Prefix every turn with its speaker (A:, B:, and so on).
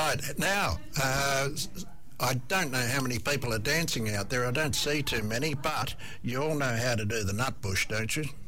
A: Right, now, I don't know how many people are dancing out there. I don't see too many, but you all know how to do the nut bush, don't you?